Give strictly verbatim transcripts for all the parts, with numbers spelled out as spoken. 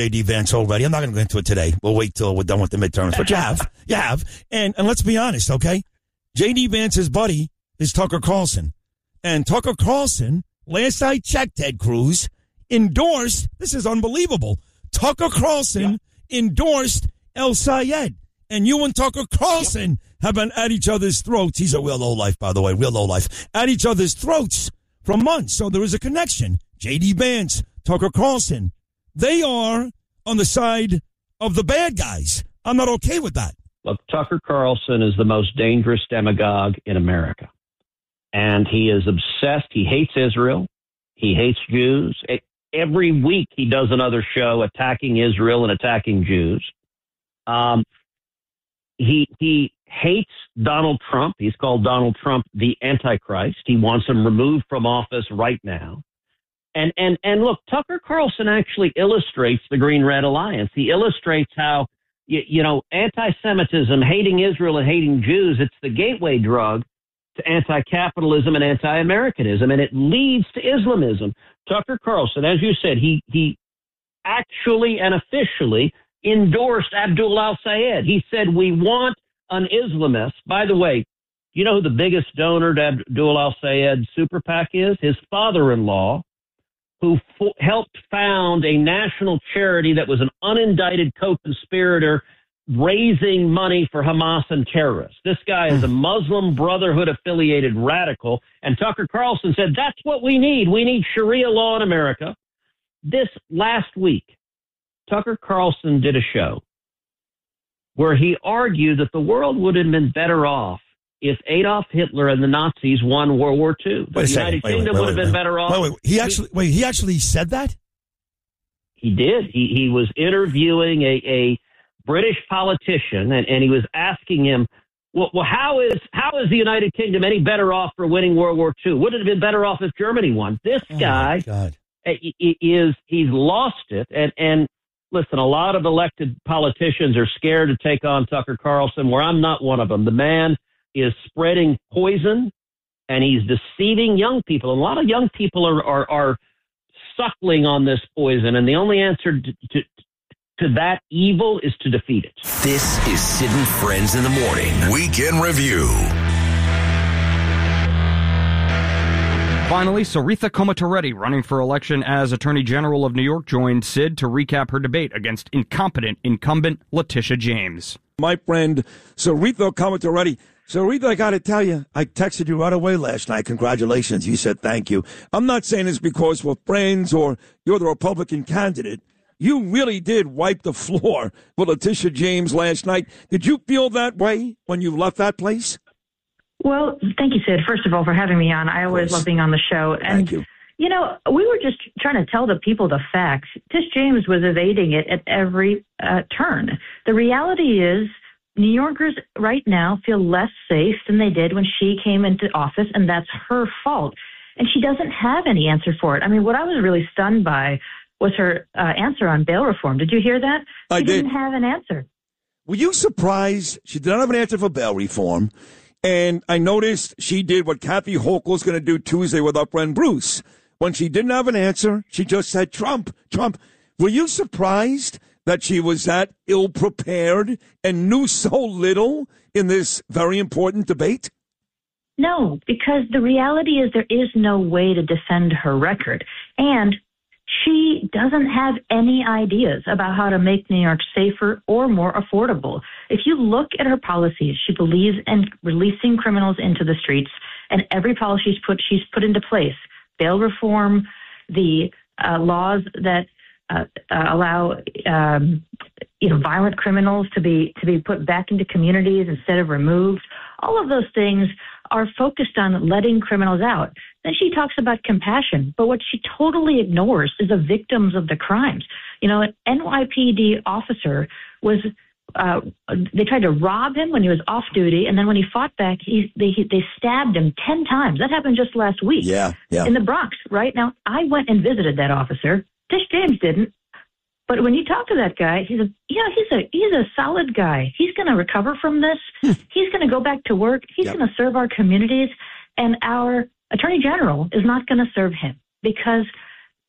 J D Vance already. I'm not going to go into it today. We'll wait till we're done with the midterms. But you have. You have. And, and let's be honest, okay? J D Vance's buddy is Tucker Carlson. And Tucker Carlson, last I checked, Ted Cruz, endorsed, this is unbelievable, Tucker Carlson yeah. endorsed El Sayed. And you and Tucker Carlson yep. have been at each other's throats. He's a real lowlife, by the way, real lowlife. At each other's throats for months. So there is a connection. J D Vance, Tucker Carlson, they are on the side of the bad guys. I'm not okay with that. Look, Tucker Carlson is the most dangerous demagogue in America. And he is obsessed. He hates Israel. He hates Jews. Every week he does another show attacking Israel and attacking Jews. Um, he he hates Donald Trump. He's called Donald Trump the Antichrist. He wants him removed from office right now. And and and look, Tucker Carlson actually illustrates the Green-Red Alliance. He illustrates how, you, you know, anti-Semitism, hating Israel and hating Jews, it's the gateway drug to anti-capitalism and anti-Americanism, and it leads to Islamism. Tucker Carlson, as you said, he he actually and officially endorsed Abdul al-Sayed. He said, we want an Islamist. By the way, you know who the biggest donor to Abdul al-Sayed super PAC is? His father-in-law, who fo- helped found a national charity that was an unindicted co-conspirator raising money for Hamas and terrorists. This guy is a Muslim Brotherhood-affiliated radical, and Tucker Carlson said, that's what we need. We need Sharia law in America. This last week, Tucker Carlson did a show where he argued that the world would have been better off if Adolf Hitler and the Nazis won World War Two. The United Kingdom would have been better off. Wait, wait, he actually, wait, he actually said that? He did. He he was interviewing a, a British politician, and, and he was asking him, well, well, how is how is the United Kingdom any better off for winning World War Two? Would it have been better off if Germany won? This oh guy is he's lost it, and and. Listen, a lot of elected politicians are scared to take on Tucker Carlson, where I'm not one of them. The man is spreading poison, and he's deceiving young people. And a lot of young people are, are, are suckling on this poison, and the only answer to, to, to that evil is to defeat it. This is Sid and Friends in the Morning. Weekend Review. Finally, Saritha Komatareddy, running for election as Attorney General of New York, joined Sid to recap her debate against incompetent incumbent Letitia James. My friend Saritha Komatareddy. Saritha, I got to tell you, I texted you right away last night. Congratulations. You said thank you. I'm not saying this because we're friends or you're the Republican candidate. You really did wipe the floor with Letitia James last night. Did you feel that way when you left that place? Well, thank you, Sid, first of all, for having me on. I always love being on the show. And, thank you. You know, we were just trying to tell the people the facts. Tish James was evading it at every uh, turn. The reality is New Yorkers right now feel less safe than they did when she came into office, and that's her fault. And she doesn't have any answer for it. I mean, what I was really stunned by was her uh, answer on bail reform. Did you hear that? I she did. didn't have an answer. Were you surprised she did not have an answer for bail reform? And I noticed she did what Kathy Hochul's going to do Tuesday with our friend Bruce. When she didn't have an answer, she just said, Trump, Trump. Were you surprised that she was that ill-prepared and knew so little in this very important debate? No, because the reality is there is no way to defend her record. And she doesn't have any ideas about how to make New York safer or more affordable. If you look at her policies, she believes in releasing criminals into the streets, and every policy she's put, she's put into place, bail reform, the uh, laws that uh, uh, allow um, you know violent criminals to be to be put back into communities instead of removed. All of those things are focused on letting criminals out. Then she talks about compassion, but what she totally ignores is the victims of the crimes. You know, an N Y P D officer was, uh, they tried to rob him when he was off duty, and then when he fought back, he, they, he, they stabbed him ten times. That happened just last week. Yeah, yeah. In the Bronx, right? Now, I went and visited that officer. Tish James didn't. But when you talk to that guy, he's a yeah, he's a he's a solid guy. He's going to recover from this. He's going to go back to work. He's yep. going to serve our communities, and our Attorney General is not going to serve him because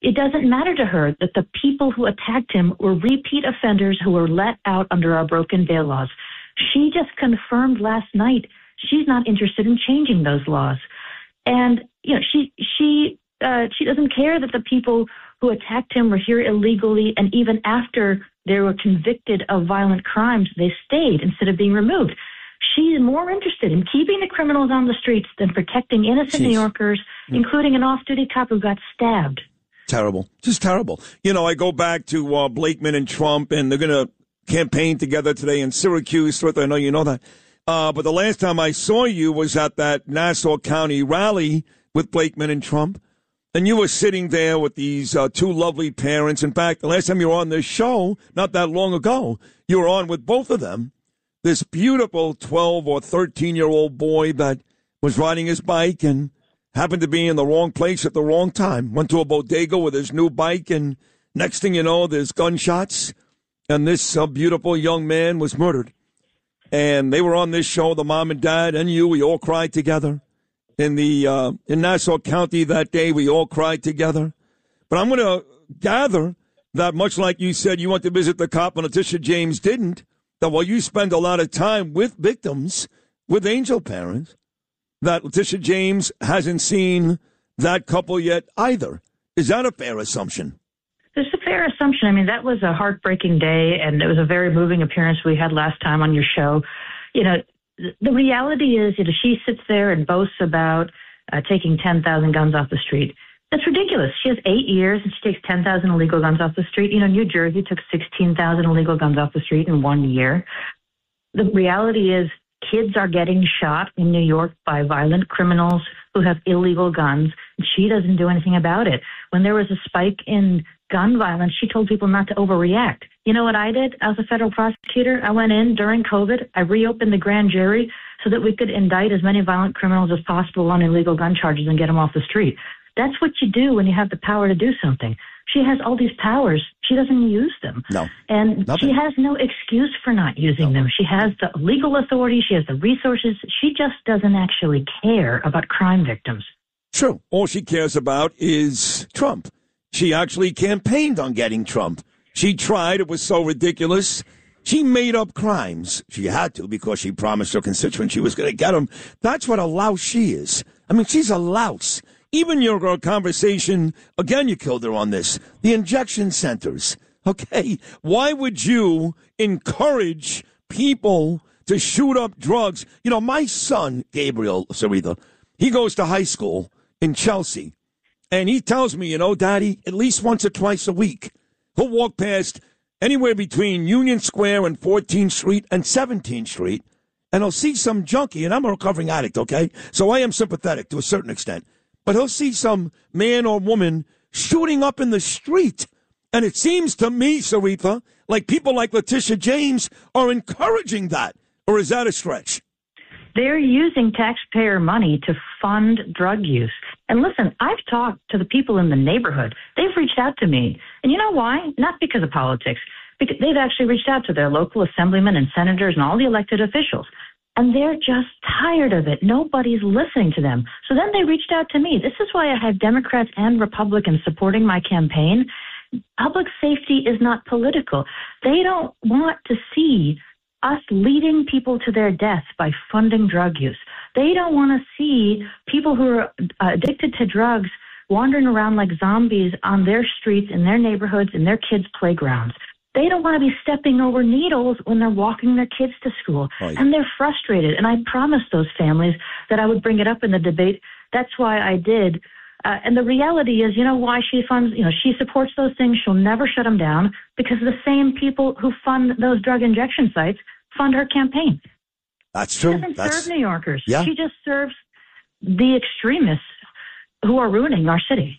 It doesn't matter to her that the people who attacked him were repeat offenders who were let out under our broken bail laws. She just confirmed last night she's not interested in changing those laws. And, you know, she she uh, she doesn't care that the people who attacked him were here illegally, and even after they were convicted of violent crimes, they stayed instead of being removed. She's more interested in keeping the criminals on the streets than protecting innocent Jeez. New Yorkers, mm. including an off-duty cop who got stabbed. Terrible. Just terrible. You know, I go back to uh, Blakeman and Trump, and they're going to campaign together today in Syracuse. I know you know that. Uh, but the last time I saw you was at that Nassau County rally with Blakeman and Trump. And you were sitting there with these uh, two lovely parents. In fact, the last time you were on this show, not that long ago, you were on with both of them. This beautiful twelve or thirteen-year-old boy that was riding his bike and happened to be in the wrong place at the wrong time. Went to a bodega with his new bike, and next thing you know, there's gunshots. And this uh, beautiful young man was murdered. And they were on this show, the mom and dad and you. We all cried together. In the uh, in Nassau County that day, we all cried together. But I'm going to gather that much like you said you went to visit the cop and Letitia James didn't, that while you spend a lot of time with victims, with angel parents, that Letitia James hasn't seen that couple yet either. Is that a fair assumption? It's a fair assumption. I mean, that was a heartbreaking day, and it was a very moving appearance we had last time on your show. You know, the reality is, you know, she sits there and boasts about uh, taking ten thousand guns off the street. That's ridiculous. She has eight years and she takes ten thousand illegal guns off the street. You know, New Jersey took sixteen thousand illegal guns off the street in one year. The reality is kids are getting shot in New York by violent criminals who have illegal guns. And she doesn't do anything about it. When there was a spike in gun violence, she told people not to overreact. You know what I did as a federal prosecutor? I went in during COVID. I reopened the grand jury so that we could indict as many violent criminals as possible on illegal gun charges and get them off the street. That's what you do when you have the power to do something. She has all these powers. She doesn't use them. No. And Nothing. She has no excuse for not using no. them. She has the legal authority. She has the resources. She just doesn't actually care about crime victims. True. All she cares about is Trump. She actually campaigned on getting Trump. She tried. It was so ridiculous. She made up crimes. She had to because she promised her constituents she was going to get them. That's what a louse she is. I mean, she's a louse. Even your uh, conversation, again, you killed her on this, the injection centers. Okay? Why would you encourage people to shoot up drugs? You know, my son, Gabriel Sarita, he goes to high school in Chelsea. And he tells me, you know, Daddy, at least once or twice a week, he'll walk past anywhere between Union Square and fourteenth Street and seventeenth Street, and he'll see some junkie, and I'm a recovering addict, okay? So I am sympathetic to a certain extent. But he'll see some man or woman shooting up in the street. And it seems to me, Sarita, like people like Letitia James are encouraging that. Or is that a stretch? They're using taxpayer money to fund drug use. And listen, I've talked to the people in the neighborhood. They've reached out to me. And you know why? Not because of politics. Because they've actually reached out to their local assemblymen and senators and all the elected officials. And they're just tired of it. Nobody's listening to them. So then they reached out to me. This is why I have Democrats and Republicans supporting my campaign. Public safety is not political. They don't want to see us leading people to their death by funding drug use. They don't want to see people who are addicted to drugs wandering around like zombies on their streets, in their neighborhoods, in their kids' playgrounds. They don't want to be stepping over needles when they're walking their kids to school. Right. And they're frustrated. And I promised those families that I would bring it up in the debate. That's why I did. Uh, and the reality is, you know, why she funds, you know, she supports those things. She'll never shut them down because the same people who fund those drug injection sites fund her campaign. That's true. She doesn't That's, serve New Yorkers. Yeah. She just serves the extremists who are ruining our city.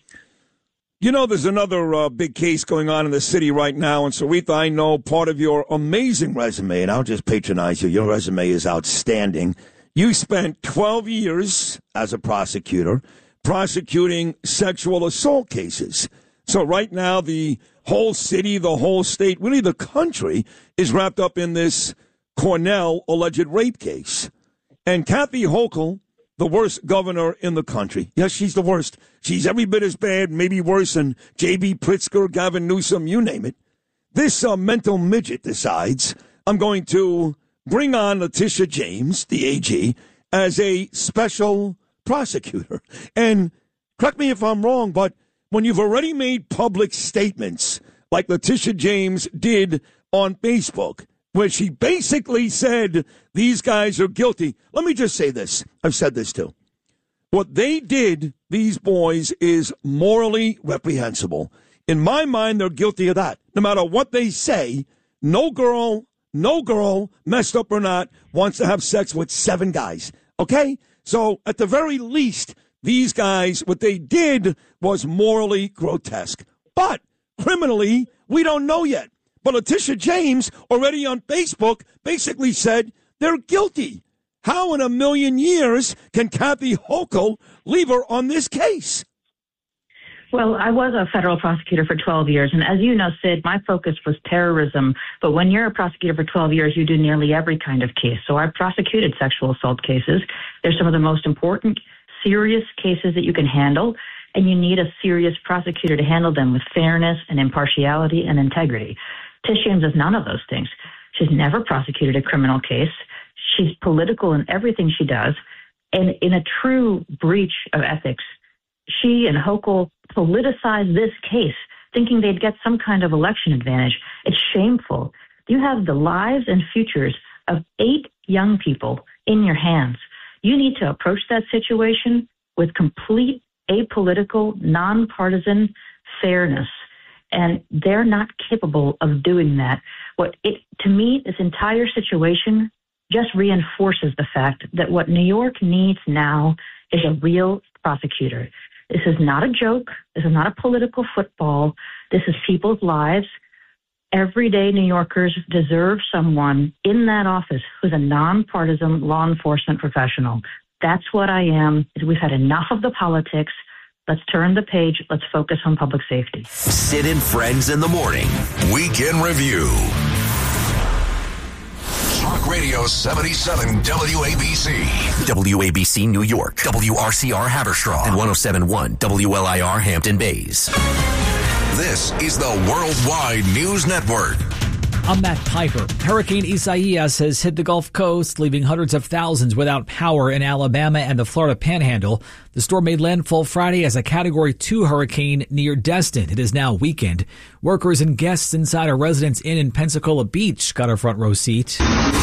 You know, there's another uh, big case going on in the city right now. And Sarita, I know part of your amazing resume, and I'll just patronize you. Your resume is outstanding. You spent twelve years as a prosecutor prosecuting sexual assault cases. So right now, the whole city, the whole state, really the country is wrapped up in this Cornell alleged rape case. And Kathy Hochul the worst governor in the country. Yes, she's the worst. She's every bit as bad, maybe worse than J B. Pritzker, Gavin Newsom, you name it. This uh, mental midget decides I'm going to bring on Letitia James, the A G, as a special prosecutor. And correct me if I'm wrong, but when you've already made public statements like Letitia James did on Facebook, where she basically said these guys are guilty. Let me just say this. I've said this too. What they did, these boys, is morally reprehensible. In my mind, they're guilty of that. No matter what they say, no girl, no girl, messed up or not, wants to have sex with seven guys. Okay? So at the very least, these guys, what they did was morally grotesque. But criminally, we don't know yet. But Letitia James, already on Facebook, basically said they're guilty. How in a million years can Kathy Hochul leave her on this case? Well, I was a federal prosecutor for twelve years, and as you know, Sid, my focus was terrorism. But when you're a prosecutor for twelve years, you do nearly every kind of case. So I prosecuted sexual assault cases. They're some of the most important, serious cases that you can handle, and you need a serious prosecutor to handle them with fairness and impartiality and integrity. Tish James is none of those things. She's never prosecuted a criminal case. She's political in everything she does. And in a true breach of ethics, she and Hochul politicized this case, thinking they'd get some kind of election advantage. It's shameful. You have the lives and futures of eight young people in your hands. You need to approach that situation with complete apolitical, nonpartisan fairness. And they're not capable of doing that. What it, to me, this entire situation just reinforces the fact that what New York needs now is a real prosecutor. This is not a joke. This is not a political football. This is people's lives. Everyday New Yorkers deserve someone in that office who's a nonpartisan law enforcement professional. That's what I am. We've had enough of the politics. Let's turn the page. Let's focus on public safety. Sid and Friends in the Morning. Weekend Review. Talk Radio seventy-seven W A B C. W A B C New York. W R C R Haverstraw. And one oh seven point one W L I R Hampton Bays. This is the Worldwide News Network. I'm Matt Piper. Hurricane Isaias has hit the Gulf Coast, leaving hundreds of thousands without power in Alabama and the Florida Panhandle. The storm made landfall Friday as a Category two hurricane near Destin. It is now weakened. Workers and guests inside a Residence Inn in Pensacola Beach got a front row seat.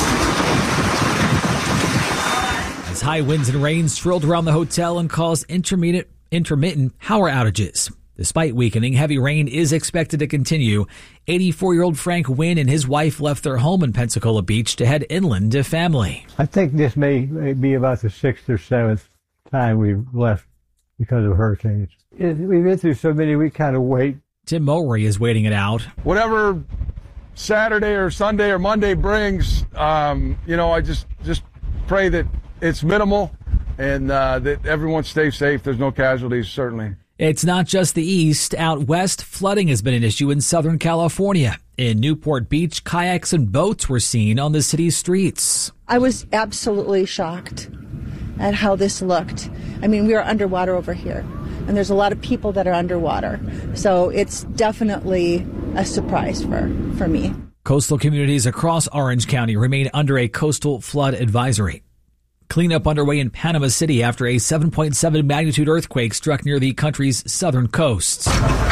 As high winds and rains swirled around the hotel and caused intermittent, intermittent power outages. Despite weakening, heavy rain is expected to continue. eighty-four-year-old Frank Wynn and his wife left their home in Pensacola Beach to head inland to family. I think this may, may be about the sixth or seventh time we've left because of hurricanes. It, we've been through so many, we kind of wait. Tim Mowry is waiting it out. Whatever Saturday or Sunday or Monday brings, um, you know, I just, just pray that it's minimal and uh, that everyone stays safe. There's no casualties, certainly. It's not just the east. Out west, flooding has been an issue in Southern California. In Newport Beach, kayaks and boats were seen on the city's streets. I was absolutely shocked at how this looked. I mean, we are underwater over here, and there's a lot of people that are underwater. So it's definitely a surprise for, for me. Coastal communities across Orange County remain under a coastal flood advisory. Cleanup underway in Panama City after a seven point seven magnitude earthquake struck near the country's southern coasts.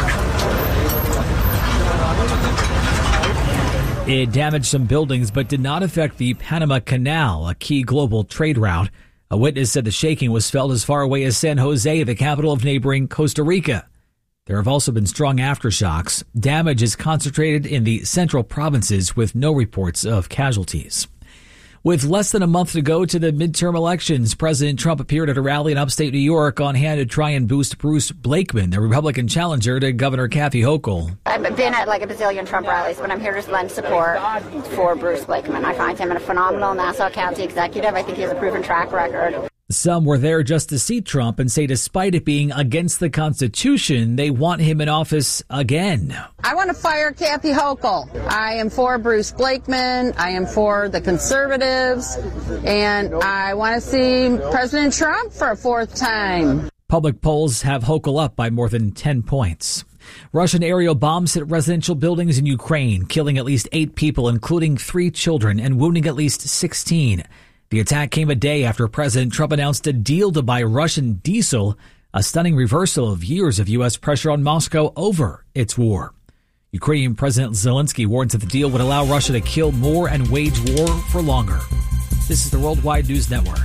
It damaged some buildings but did not affect the Panama Canal, a key global trade route. A witness said the shaking was felt as far away as San Jose, the capital of neighboring Costa Rica. There have also been strong aftershocks. Damage is concentrated in the central provinces with no reports of casualties. With less than a month to go to the midterm elections, President Trump appeared at a rally in upstate New York on hand to try and boost Bruce Blakeman, the Republican challenger to Governor Kathy Hochul. I've been at like a bazillion Trump rallies, but I'm here to lend support for Bruce Blakeman. I find him a phenomenal Nassau County executive. I think he has a proven track record. Some were there just to see Trump and say despite it being against the Constitution, they want him in office again. I want to fire Kathy Hochul. I am for Bruce Blakeman. I am for the conservatives. And I want to see President Trump for a fourth time. Public polls have Hochul up by more than ten points. Russian aerial bombs hit residential buildings in Ukraine, killing at least eight people, including three children, and wounding at least sixteen. The attack came a day after President Trump announced a deal to buy Russian diesel, a stunning reversal of years of U S pressure on Moscow over its war. Ukrainian President Zelensky warns that the deal would allow Russia to kill more and wage war for longer. This is the Worldwide News Network.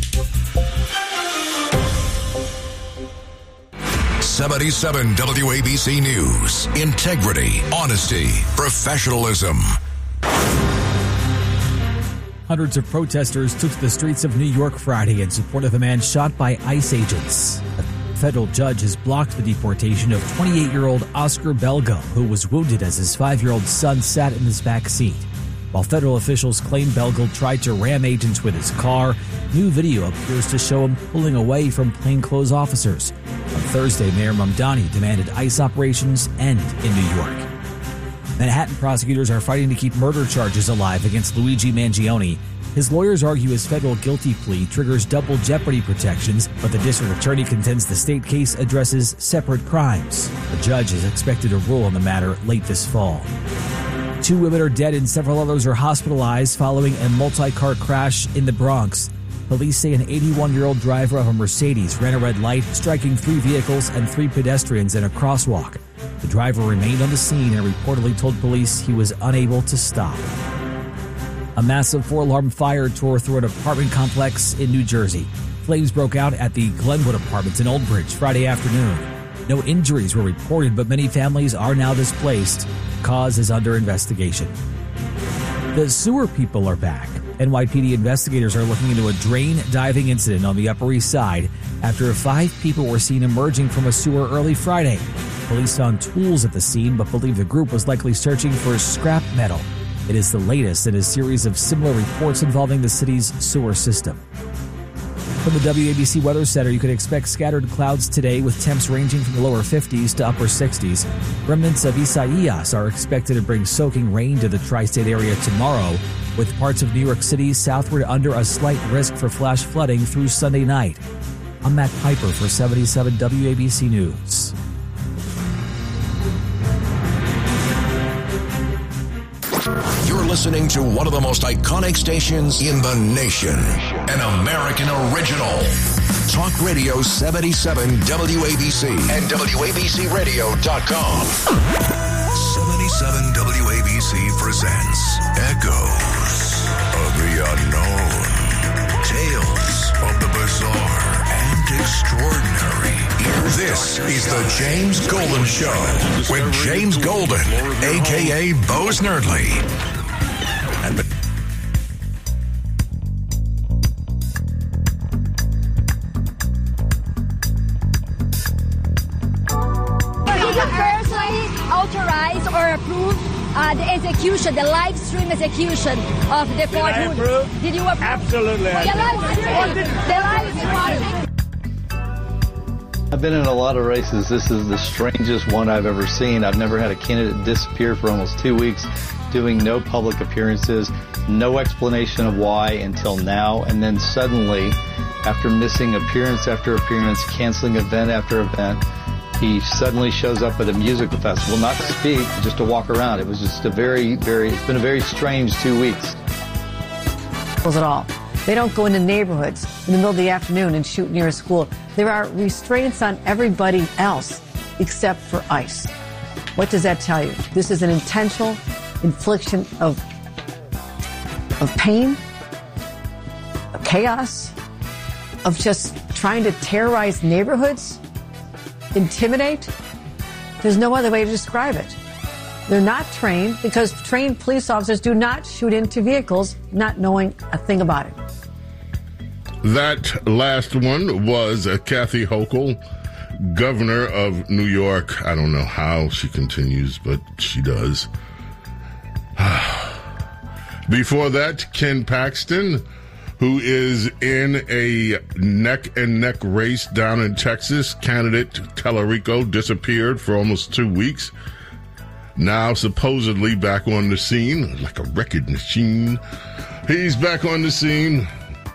seventy-seven W A B C News. Integrity, honesty, professionalism. Hundreds of protesters took to the streets of New York Friday in support of a man shot by ICE agents. A federal judge has blocked the deportation of twenty-eight-year-old Oscar Belgo, who was wounded as his five-year-old son sat in his back seat. While federal officials claim Belgo tried to ram agents with his car, new video appears to show him pulling away from plainclothes officers. On Thursday, Mayor Mamdani demanded ICE operations end in New York. Manhattan prosecutors are fighting to keep murder charges alive against Luigi Mangione. His lawyers argue his federal guilty plea triggers double jeopardy protections, but the district attorney contends the state case addresses separate crimes. A judge is expected to rule on the matter late this fall. Two women are dead and several others are hospitalized following a multi-car crash in the Bronx. Police say an eighty-one-year-old driver of a Mercedes ran a red light, striking three vehicles and three pedestrians in a crosswalk. The driver remained on the scene and reportedly told police he was unable to stop. A massive four-alarm fire tore through an apartment complex in New Jersey. Flames broke out at the Glenwood Apartments in Old Bridge Friday afternoon. No injuries were reported, but many families are now displaced. The cause is under investigation. The sewer people are back. N Y P D investigators are looking into a drain diving incident on the Upper East Side after five people were seen emerging from a sewer early Friday. Police found tools at the scene, but believe the group was likely searching for scrap metal. It is the latest in a series of similar reports involving the city's sewer system. From the W A B C Weather Center, you can expect scattered clouds today with temps ranging from the lower fifties to upper sixties. Remnants of Isaias are expected to bring soaking rain to the tri-state area tomorrow, with parts of New York City southward under a slight risk for flash flooding through Sunday night. I'm Matt Piper for seventy-seven W A B C News. You're listening to one of the most iconic stations in the nation. An American original. Talk Radio seventy-seven W A B C and W A B C radio dot com. seventy-seven W A B C presents Echoes of the Unknown. Tales of the bizarre and extraordinary. This is the James Golden Show with James Golden, a k a. Bose Nerdly. And the Did you personally authorize or approve uh, the execution, the live stream execution of the Fort Hood? Did you approve? Absolutely. The live stream. The live stream. I've been in a lot of races. This is the strangest one I've ever seen. I've never had a candidate disappear for almost two weeks, doing no public appearances, no explanation of why until now, and then suddenly, after missing appearance after appearance, canceling event after event, he suddenly shows up at a musical festival, not to speak, just to walk around. It was just a very, very, it's been a very strange two weeks. At all. They don't go into neighborhoods in the middle of the afternoon and shoot near a school. There are restraints on everybody else except for ICE. What does that tell you? This is an intentional infliction of, of pain, of chaos, of just trying to terrorize neighborhoods, intimidate. There's no other way to describe it. They're not trained because trained police officers do not shoot into vehicles not knowing a thing about it. That last one was uh, Kathy Hochul, governor of New York. I don't know how she continues, but she does. Before that, Ken Paxton, who is in a neck-and-neck race down in Texas. Candidate Tallarico disappeared for almost two weeks. Now supposedly back on the scene, like a record machine. He's back on the scene.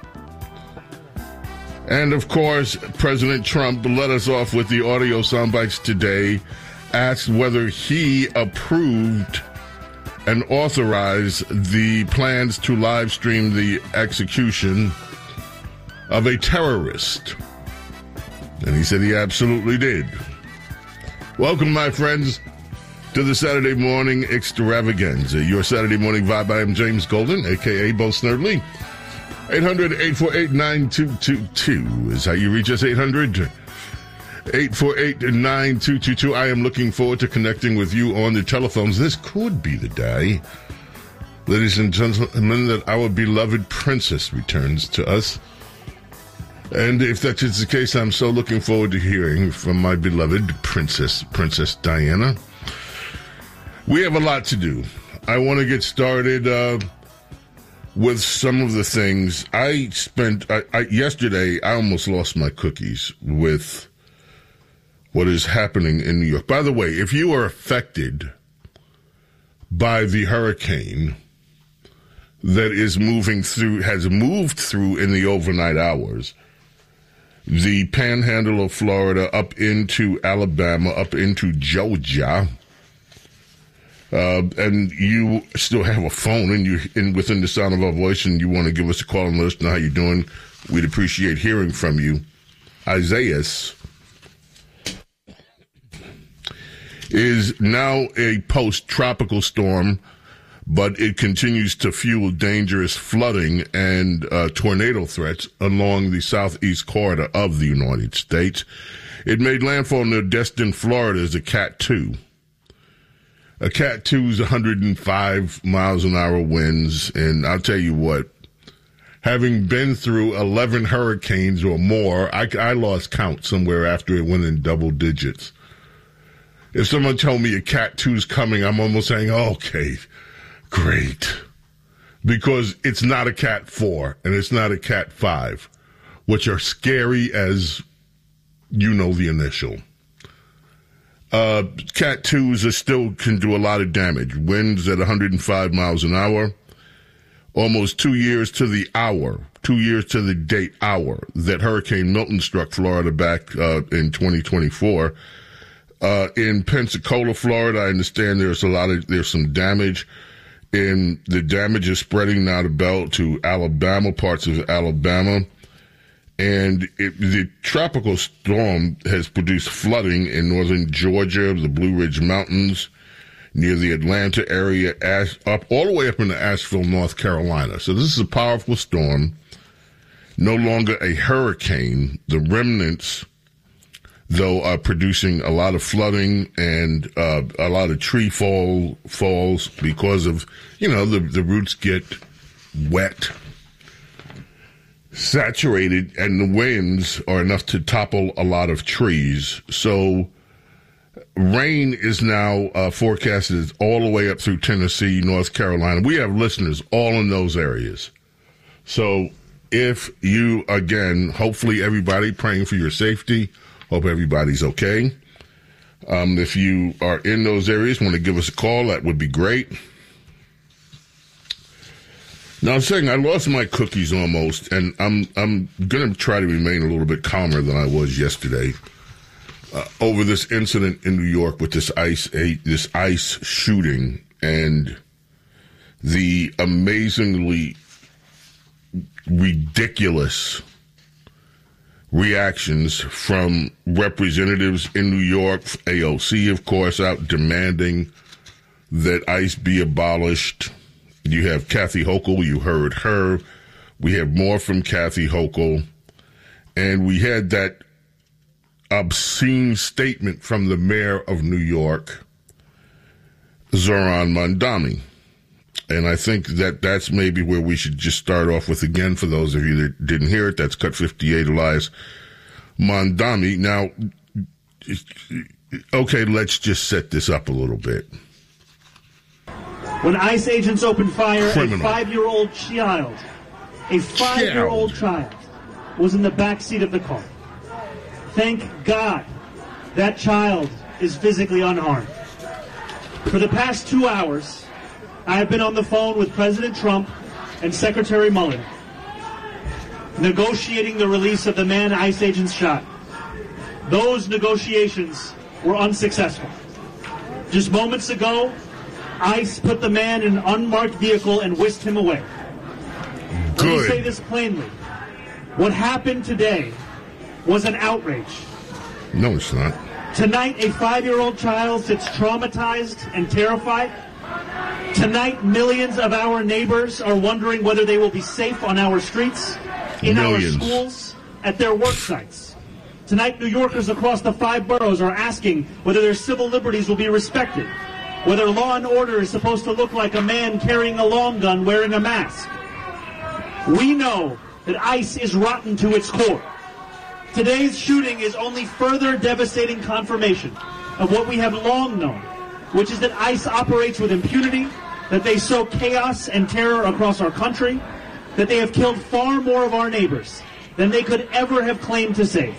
And, of course, President Trump led us off with the audio soundbites today, asked whether he approved and authorized the plans to live stream the execution of a terrorist. And he said he absolutely did. Welcome, my friends, to the Saturday morning extravaganza. Your Saturday morning vibe. I am James Golden, a k a. Bo Snerdley. eight hundred, eight four eight, nine two two two is how you reach us. eight hundred, eight four eight, nine two two two. I am looking forward to connecting with you on the telephones. This could be the day, ladies and gentlemen, that our beloved princess returns to us. And if that is the case, I'm so looking forward to hearing from my beloved princess, Princess Diana. We have a lot to do. I want to get started uh, with some of the things. I spent, I, I, yesterday, I almost lost my cookies with what is happening in New York. By the way, if you are affected by the hurricane that is moving through, has moved through in the overnight hours, the panhandle of Florida up into Alabama, up into Georgia, uh, and you still have a phone and you're in, within the sound of our voice and you want to give us a call and let us know how you're doing, we'd appreciate hearing from you. Isaiah is now a post-tropical storm, but it continues to fuel dangerous flooding and uh, tornado threats along the southeast corridor of the United States. It made landfall near Destin, Florida as a Cat two. A Cat two is one hundred five miles an hour winds, and I'll tell you what, having been through eleven hurricanes or more, I, I lost count somewhere after it went in double digits. If someone told me a Cat two is coming, I'm almost saying, okay, great. Because it's not a Cat four and it's not a Cat five, which are scary as you know the initial. Uh, Cat twos are still can do a lot of damage. Winds at one hundred five miles an hour. Almost two years to the hour, two years to the date hour that Hurricane Milton struck Florida back uh, in twenty twenty-four. Uh, in Pensacola, Florida, I understand there's a lot of, there's some damage. And the damage is spreading now to belt to Alabama, parts of Alabama. And it, the tropical storm has produced flooding in northern Georgia, the Blue Ridge Mountains, near the Atlanta area, Ash, up all the way up into Asheville, North Carolina. So this is a powerful storm, no longer a hurricane. The remnants, though, are producing a lot of flooding and uh, a lot of tree fall falls because of, you know, the, the roots get wet, saturated, and the winds are enough to topple a lot of trees. So rain is now uh, forecasted all the way up through Tennessee, North Carolina. We have listeners all in those areas. So if you, again, hopefully everybody praying for your safety, hope everybody's okay. Um, if you are in those areas, want to give us a call, that would be great. Now, I'm saying I lost my cookies almost, and I'm I'm going to try to remain a little bit calmer than I was yesterday uh, over this incident in New York with this ice a, this ice shooting and the amazingly ridiculous reactions from representatives in New York, A O C, of course, out demanding that ICE be abolished. You have Kathy Hochul, you heard her. We have more from Kathy Hochul. And we had that obscene statement from the mayor of New York, Zohran Mamdani. And I think that that's maybe where we should just start off with again, for those of you that didn't hear it. That's Cut fifty-eight, Elias Mamdani. Now, okay, let's just set this up a little bit. When ICE agents opened fire, Criminal. a five-year-old child A five-year-old child was in the back seat of the car. Thank God that child is physically unharmed. For the past two hours, I have been on the phone with President Trump and Secretary Mueller, negotiating the release of the man ICE agents shot. Those negotiations were unsuccessful. Just moments ago, ICE put the man in an unmarked vehicle and whisked him away. Good. Let me say this plainly. What happened today was an outrage. No, it's not. Tonight, a five-year-old child sits traumatized and terrified. Tonight, millions of our neighbors are wondering whether they will be safe on our streets, in millions. Our schools, at their work sites. Tonight, New Yorkers across the five boroughs are asking whether their civil liberties will be respected, whether law and order is supposed to look like a man carrying a long gun wearing a mask. We know that ICE is rotten to its core. Today's shooting is only further devastating confirmation of what we have long known, which is that ICE operates with impunity, that they sow chaos and terror across our country, that they have killed far more of our neighbors than they could ever have claimed to save.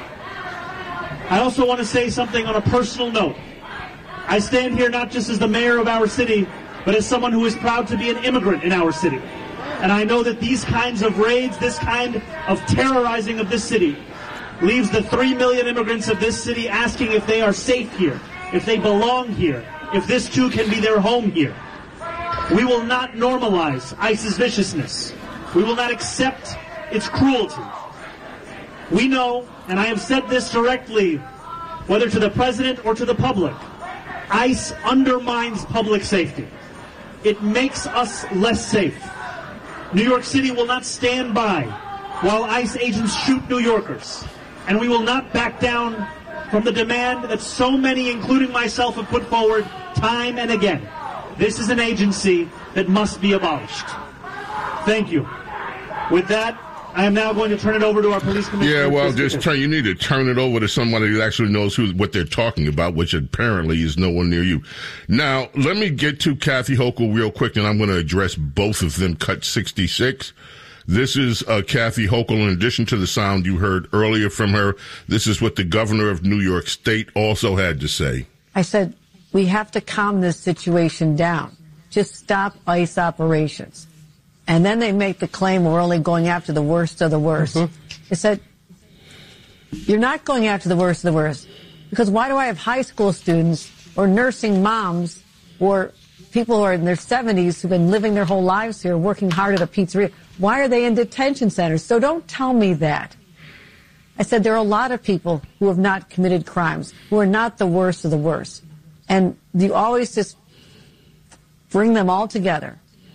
I also want to say something on a personal note. I stand here not just as the mayor of our city, but as someone who is proud to be an immigrant in our city. And I know that these kinds of raids, this kind of terrorizing of this city, leaves the three million immigrants of this city asking if they are safe here, if they belong here, if this too can be their home here. We will not normalize ICE's viciousness. We will not accept its cruelty. We know, and I have said this directly, whether to the president or to the public, ICE undermines public safety. It makes us less safe. New York City will not stand by while ICE agents shoot New Yorkers. And we will not back down from the demand that so many, including myself, have put forward time and again. This is an agency that must be abolished. Thank you. With that, I am now going to turn it over to our police commissioner. Yeah, well, just turn, you need to turn it over to somebody that actually knows who what they're talking about, which apparently is no one near you. Now, let me get to Kathy Hochul real quick, and I'm going to address both of them. Cut sixty-six. This is uh, Kathy Hochul. In addition to the sound you heard earlier from her, this is what the governor of New York State also had to say. I said, we have to calm this situation down. Just stop ICE operations. And then they make the claim we're only going after the worst of the worst. Mm-hmm. I said, you're not going after the worst of the worst. Because why do I have high school students or nursing moms or people who are in their seventies who've been living their whole lives here, working hard at a pizzeria? Why are they in detention centers? So don't tell me that. I said there are a lot of people who have not committed crimes, who are not the worst of the worst. And you always just bring them all together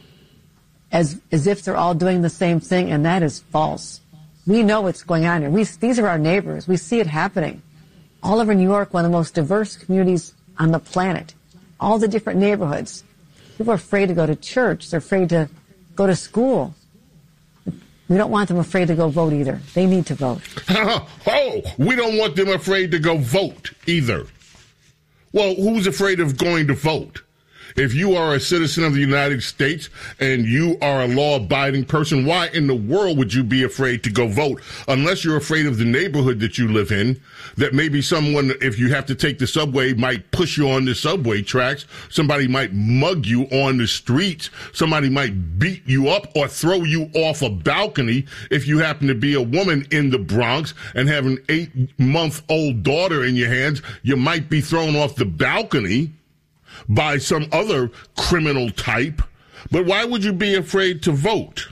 as as if they're all doing the same thing, and that is false. We know what's going on here. We, these are our neighbors. We see it happening. All over New York, one of the most diverse communities on the planet. All the different neighborhoods. People are afraid to go to church. They're afraid to go to school. We don't want them afraid to go vote either. They need to vote. Oh, we don't want them afraid to go vote either. Well, who's afraid of going to vote? If you are a citizen of the United States and you are a law-abiding person, why in the world would you be afraid to go vote? Unless you're afraid of the neighborhood that you live in, that maybe someone, if you have to take the subway, might push you on the subway tracks. Somebody might mug you on the streets. Somebody might beat you up or throw you off a balcony if you happen to be a woman in the Bronx and have an eight-month-old daughter in your hands. You might be thrown off the balcony by some other criminal type. But why would you be afraid to vote?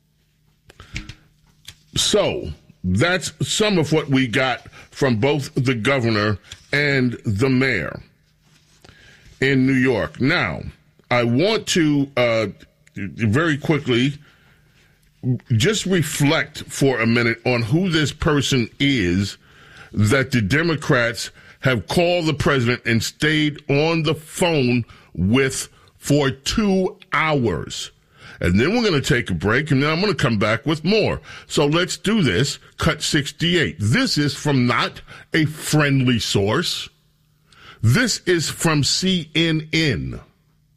So that's some of what we got from both the governor and the mayor in New York. Now, I want to uh, very quickly just reflect for a minute on who this person is that the Democrats have called the president and stayed on the phone with for two hours. And then we're going to take a break, and then I'm going to come back with more. So let's do this. Cut sixty-eight. This is from not a friendly source. This is from C N N.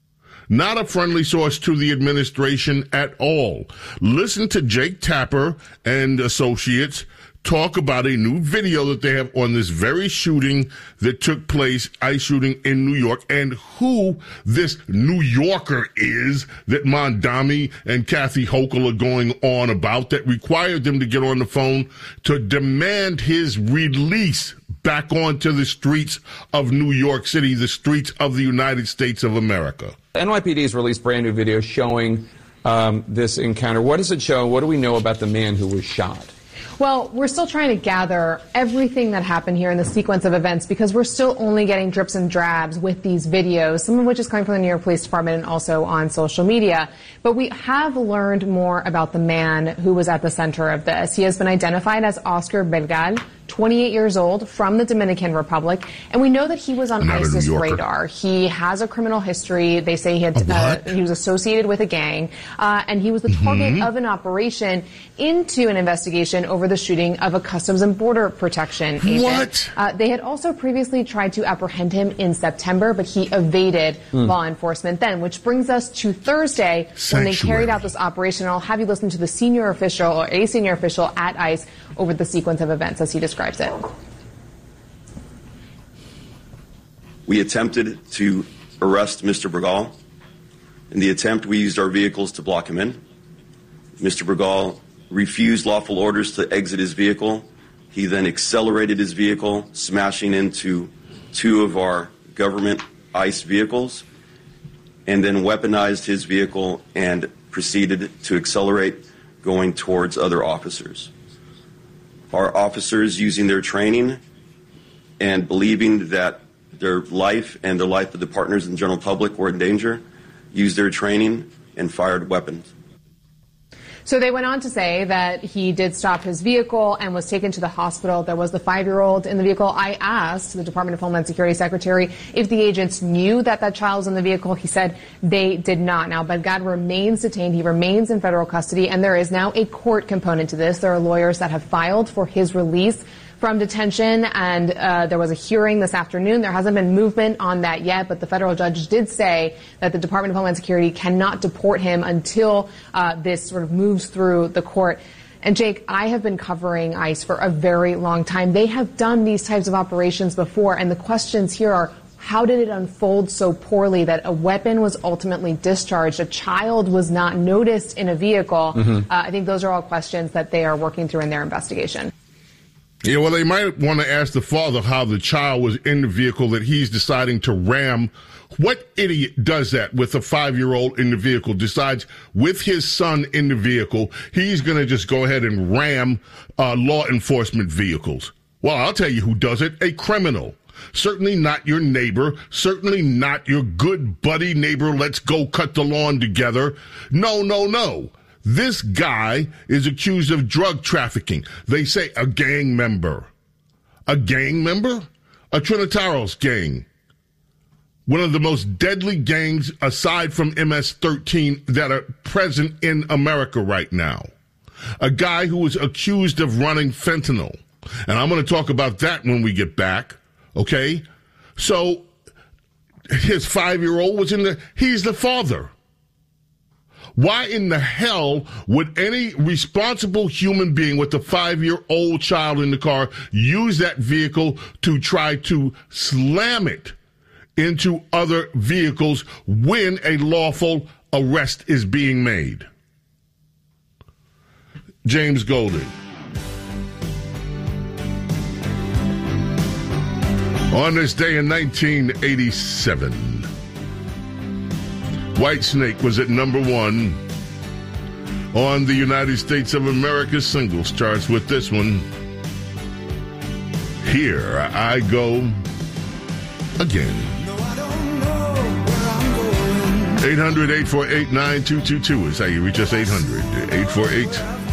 Not a friendly source to the administration at all. Listen to Jake Tapper and associates talk about a new video that they have on this very shooting that took place, ICE shooting in New York, and who this New Yorker is that Mondami and Kathy Hochul are going on about that required them to get on the phone to demand his release back onto the streets of New York City, the streets of the United States of America. N Y P D has released brand new video showing um, this encounter. What does it show? What do we know about the man who was shot? Well, we're still trying to gather everything that happened here in the sequence of events because we're still only getting drips and drabs with these videos, some of which is coming from the New York Police Department and also on social media. But we have learned more about the man who was at the center of this. He has been identified as Oscar Belgal, twenty-eight years old, from the Dominican Republic, and we know that he was on Not ISIS radar. He has a criminal history. They say he had uh, he was associated with a gang, uh, and he was the target mm-hmm. of an operation into an investigation over the shooting of a Customs and Border Protection agent. What? Uh, they had also previously tried to apprehend him in September, but he evaded mm. law enforcement then, which brings us to Thursday Sanctuary. when they carried out this operation. And I'll have you listen to the senior official or a senior official at ICE over the sequence of events as he describes it. We attempted to arrest Mister Bergal. In the attempt, we used our vehicles to block him in. Mister Bergal refused lawful orders to exit his vehicle. He then accelerated his vehicle, smashing into two of our government ICE vehicles, and then weaponized his vehicle and proceeded to accelerate, going towards other officers. Our officers, using their training and believing that their life and the life of the partners and the general public were in danger, used their training and fired weapons. So they went on to say that he did stop his vehicle and was taken to the hospital. There was the five-year-old in the vehicle. I asked the Department of Homeland Security Secretary if the agents knew that that child was in the vehicle. He said they did not. Now, Belgal remains detained. He remains in federal custody, and there is now a court component to this. There are lawyers that have filed for his release from detention, and uh, there was a hearing this afternoon. There hasn't been movement on that yet, but the federal judge did say that the Department of Homeland Security cannot deport him until uh, this sort of moves through the court. And Jake, I have been covering ICE for a very long time. They have done these types of operations before, and the questions here are, how did it unfold so poorly that a weapon was ultimately discharged, a child was not noticed in a vehicle? Mm-hmm. uh, I think those are all questions that they are working through in their investigation. Yeah, well, they might want to ask the father how the child was in the vehicle that he's deciding to ram. What idiot does that with a five-year-old in the vehicle, decides with his son in the vehicle, he's going to just go ahead and ram uh, law enforcement vehicles? Well, I'll tell you who does it, a criminal. Certainly not your neighbor, certainly not your good buddy neighbor, let's go cut the lawn together. No, no, no. This guy is accused of drug trafficking. They say a gang member. A gang member? A Trinitaros gang. One of the most deadly gangs aside from M S thirteen that are present in America right now. A guy who was accused of running fentanyl. And I'm going to talk about that when we get back. Okay? So his five-year-old was in the, he's the father. Why in the hell would any responsible human being with a five-year-old child in the car use that vehicle to try to slam it into other vehicles when a lawful arrest is being made? James Golden. On this day in nineteen eighty-seven, Whitesnake was at number one on the United States of America singles charts with this one, Here I Go Again. eight hundred, eight four eight, nine two two two is how you reach us, eight hundred, eight four eight